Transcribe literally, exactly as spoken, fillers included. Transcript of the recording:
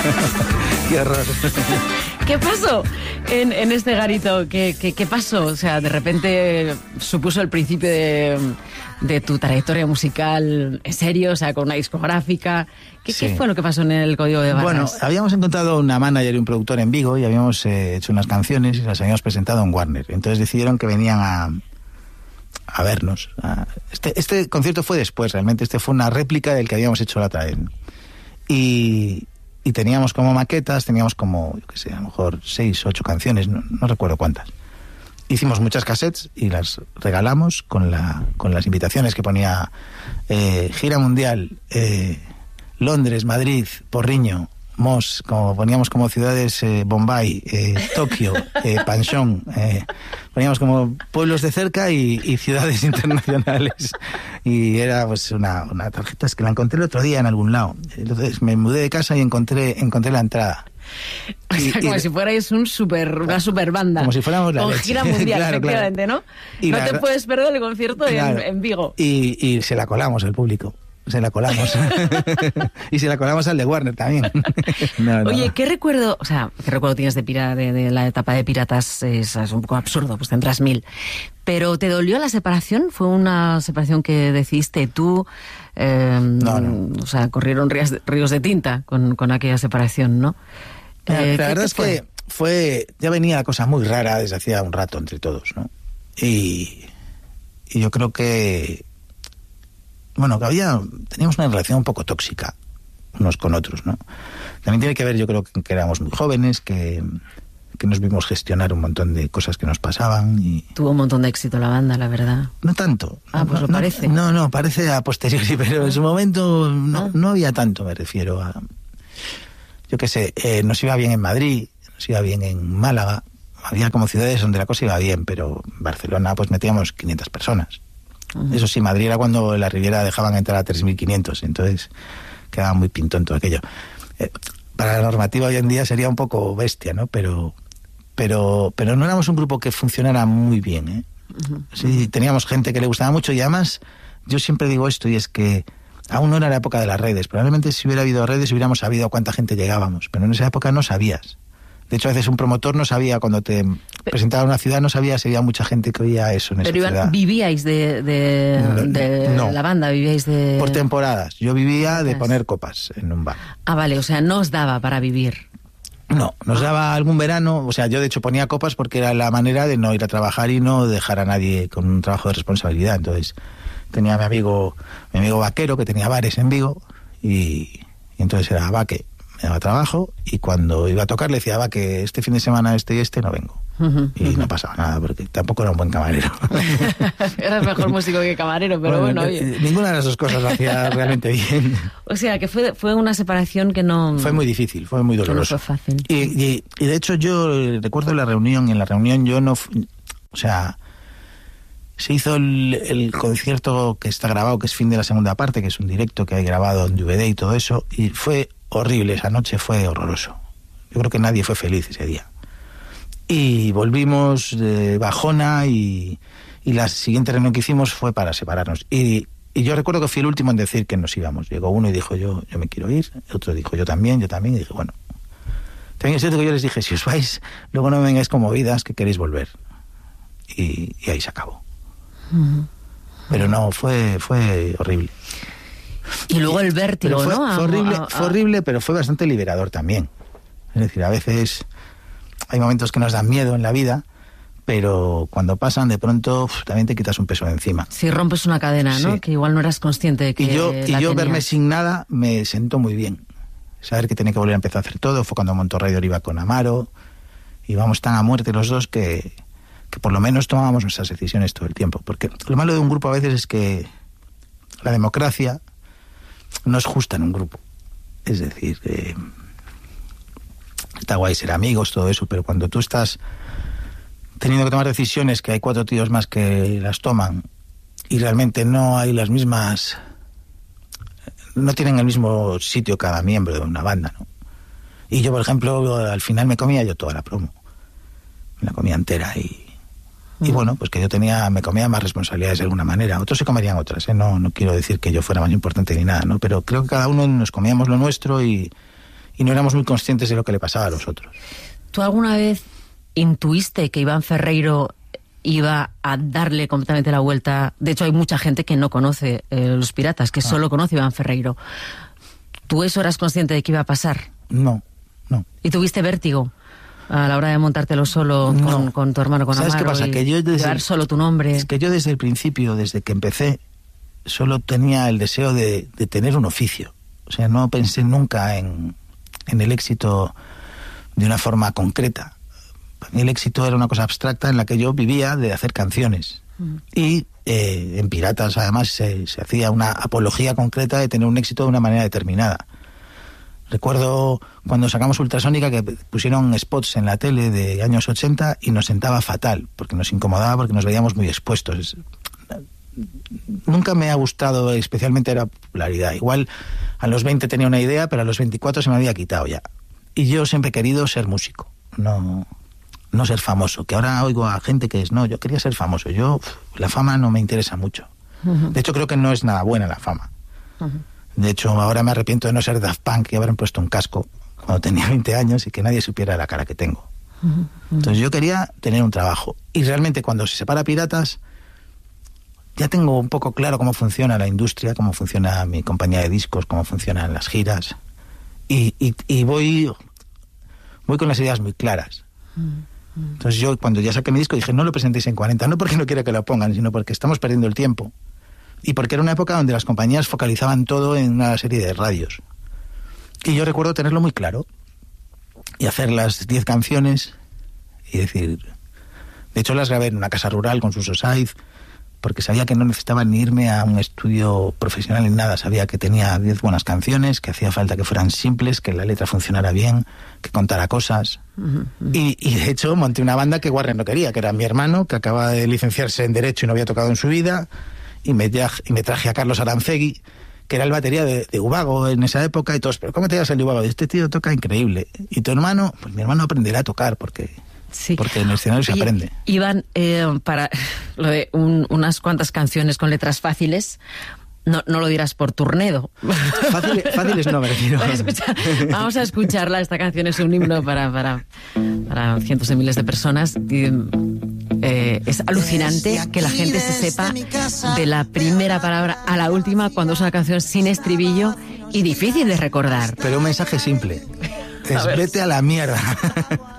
Qué horror. ¿Qué pasó en, en este garito? ¿Qué, qué, ¿Qué pasó? O sea, de repente supuso el principio de, de tu trayectoria musical en serio, o sea, con una discográfica. ¿Qué, sí. ¿Qué fue lo que pasó en el Código de Barras? Bueno, habíamos encontrado una manager y un productor en Vigo y habíamos eh, hecho unas canciones y las habíamos presentado en Warner. Entonces decidieron que venían a, a vernos. A, este, este concierto fue después, realmente. Este fue una réplica del que habíamos hecho la otra vez. Y... Y teníamos como maquetas, teníamos como, yo qué sé, a lo mejor seis, ocho canciones, no, no recuerdo cuántas. Hicimos muchas cassettes y las regalamos con la con las invitaciones que ponía eh, gira mundial, eh, Londres, Madrid, Porriño, Mos, como poníamos como ciudades, eh, Bombay, eh, Tokio, eh, Panchón, eh, poníamos como pueblos de cerca y, y ciudades internacionales. Y era pues una, una tarjeta, es que la encontré el otro día en algún lado. Entonces me mudé de casa y encontré encontré la entrada. O sea, y, como y, si fuerais un super, una super banda. Como si fuéramos la con leche. Gira mundial, claro, efectivamente, claro. ¿no? Y no la, te puedes perder el concierto claro, en, en Vigo. Y, y se la colamos el público. Se la colamos. Y se la colamos al de Warner también. No, no. Oye, ¿qué recuerdo, o sea, qué recuerdo tienes de, pira, de, de la etapa de Piratas? Es, es un poco absurdo, pues tendrás mil. Pero ¿te dolió la separación? ¿Fue una separación que decidiste tú? Eh, no, no. O sea, corrieron ríos, ríos de tinta con, con aquella separación, ¿no? Eh, la verdad es fue? que fue, ya venía la cosa muy rara desde hacía un rato entre todos, ¿no? Y, y yo creo que bueno, que había, teníamos una relación un poco tóxica unos con otros, ¿no? También tiene que ver, yo creo, que, que éramos muy jóvenes, que, que nos vimos gestionar un montón de cosas que nos pasaban y... Tuvo un montón de éxito la banda, la verdad. No tanto. Ah, pues no, lo parece. No, no, parece a posteriori, pero en su momento no, no había tanto, me refiero a... Yo qué sé, eh, nos iba bien en Madrid, nos iba bien en Málaga, había como ciudades donde la cosa iba bien, pero en Barcelona pues metíamos quinientas personas. Uh-huh. Eso sí, Madrid era cuando en la Riviera dejaban entrar a tres mil quinientos, entonces quedaba muy pintón todo aquello. Eh, para la normativa hoy en día sería un poco bestia, ¿no? Pero pero pero no éramos un grupo que funcionara muy bien, ¿eh? Uh-huh. Sí, teníamos gente que le gustaba mucho y además yo siempre digo esto y es que aún no era la época de las redes. Probablemente si hubiera habido redes hubiéramos sabido a cuánta gente llegábamos, pero en esa época no sabías. De hecho, a veces un promotor no sabía, cuando te presentaba a una ciudad, no sabía si había mucha gente que oía eso en esa Pero ciudad. ¿vivíais de, de, no, de no. la banda? ¿Vivíais de...? Por temporadas. Yo vivía de poner copas en un bar. Ah, vale, o sea, no os daba para vivir. No, nos daba algún verano, o sea, yo de hecho ponía copas porque era la manera de no ir a trabajar y no dejar a nadie con un trabajo de responsabilidad. Entonces, tenía a mi amigo, mi amigo Vaquero, que tenía bares en Vigo, y, y entonces era Vaque. Me daba trabajo y cuando iba a tocar le decía, va, que este fin de semana este y este no vengo. Uh-huh, y uh-huh. no pasaba nada, porque tampoco era un buen camarero. Eras mejor músico que camarero, pero bueno, bueno oye. Ninguna de las dos cosas lo hacía realmente bien. O sea, que fue, fue una separación que no... Fue muy difícil, fue muy doloroso. No fue fácil. Y, y, y de hecho yo recuerdo la reunión, en la reunión yo no... O sea, se hizo el, el concierto que está grabado, que es fin de la segunda parte, que es un directo que hay grabado en D V D y todo eso, y fue horrible, esa noche fue horroroso. Yo creo que nadie fue feliz ese día. Y volvimos de bajona y, y la siguiente reunión que hicimos fue para separarnos. Y, y yo recuerdo que fui el último en decir que nos íbamos. Llegó uno y dijo, yo yo me quiero ir. El otro dijo, yo también, yo también. Y dije, bueno. También es cierto que yo les dije, si os vais, luego no me vengáis como vidas que queréis volver. Y, y ahí se acabó. Uh-huh. Pero no, fue, fue horrible. Y luego el vértigo, fue, ¿no? Fue horrible, a, a... fue horrible, pero fue bastante liberador también. Es decir, a veces hay momentos que nos dan miedo en la vida, pero cuando pasan, de pronto uf, también te quitas un peso de encima. Si rompes una cadena, ¿no? Sí. Que igual no eras consciente de que Y yo, la y yo tenías. Verme sin nada me sentó muy bien. Saber que tenía que volver a empezar a hacer todo. Fue cuando Montorrey iba con Amaro. Íbamos tan a muerte los dos que, que por lo menos tomábamos nuestras decisiones todo el tiempo. Porque lo malo de un grupo a veces es que la democracia no es justa en un grupo. Es decir, eh, está guay ser amigos, todo eso, pero cuando tú estás teniendo que tomar decisiones que hay cuatro tíos más que las toman y realmente no hay las mismas, no tienen el mismo sitio cada miembro de una banda, ¿no? Y yo, por ejemplo, al final me comía yo toda la promo, me la comía entera y Y bueno, pues que yo tenía, me comía más responsabilidades de alguna manera. Otros se comerían otras, ¿eh? No, no quiero decir que yo fuera más importante ni nada, ¿no? Pero creo que cada uno nos comíamos lo nuestro y, y no éramos muy conscientes de lo que le pasaba a los otros. ¿Tú alguna vez intuiste que Iván Ferreiro iba a darle completamente la vuelta? De hecho, hay mucha gente que no conoce eh, Los Piratas, que ah. solo conoce a Iván Ferreiro. ¿Tú eso eras consciente de que iba a pasar? No, no. ¿Y tuviste vértigo a la hora de montártelo solo con, no. con tu hermano, con ¿Sabes Amaro? ¿Sabes qué pasa? Que yo desde llevar el, solo tu nombre. Es que yo desde el principio, desde que empecé, solo tenía el deseo de, de tener un oficio. O sea, no pensé nunca en, en el éxito de una forma concreta. Para mí el éxito era una cosa abstracta en la que yo vivía de hacer canciones. Mm. Y eh, en Piratas, además, se, se hacía una apología concreta de tener un éxito de una manera determinada. Recuerdo cuando sacamos Ultrasónica que pusieron spots en la tele de años ochenta y nos sentaba fatal, porque nos incomodaba, porque nos veíamos muy expuestos. Nunca me ha gustado especialmente la popularidad. Igual a los veinte tenía una idea, pero a los veinticuatro se me había quitado ya. Y yo siempre he querido ser músico, no, no ser famoso. Que ahora oigo a gente que es, no, yo quería ser famoso. Yo, la fama no me interesa mucho. Uh-huh. De hecho, creo que no es nada buena la fama. Uh-huh. De hecho, ahora me arrepiento de no ser Daft Punk y haberme puesto un casco cuando tenía veinte años y que nadie supiera la cara que tengo. Uh-huh. Entonces yo quería tener un trabajo. Y realmente cuando se separa Piratas, ya tengo un poco claro cómo funciona la industria, cómo funciona mi compañía de discos, cómo funcionan las giras. Y, y, y voy, voy con las ideas muy claras. Uh-huh. Entonces yo cuando ya saqué mi disco dije, no lo presentéis en cuarenta, no porque no quiera que lo pongan, sino porque estamos perdiendo el tiempo. Y porque era una época donde las compañías focalizaban todo en una serie de radios. Y yo recuerdo tenerlo muy claro y hacer las diez canciones y decir... De hecho, las grabé en una casa rural con Suso Saiz, porque sabía que no necesitaba ni irme a un estudio profesional en nada. Sabía que tenía diez buenas canciones, que hacía falta que fueran simples, que la letra funcionara bien, que contara cosas. Uh-huh. Y, y de hecho monté una banda que Warner no quería, que era mi hermano, que acaba de licenciarse en Derecho y no había tocado en su vida... Y me, y me traje a Carlos Arancegui, que era el batería de, de Ubago en esa época, y todos, pero ¿cómo te llevas el de Ubago? Y este tío toca increíble. Y tu hermano, pues mi hermano aprenderá a tocar, porque, sí. porque en el escenario se aprende. Y, Iván, eh, para lo de un, unas cuantas canciones con letras fáciles, no, no lo dirás por Turnedo. Fácil, fáciles no, me refiero. Vamos a, escuchar, vamos a escucharla, esta canción es un himno para, para, para cientos de miles de personas. Y, Eh, es alucinante que la gente se sepa de la primera palabra a la última cuando es una canción sin estribillo y difícil de recordar. Pero un mensaje simple. Es vete a la mierda.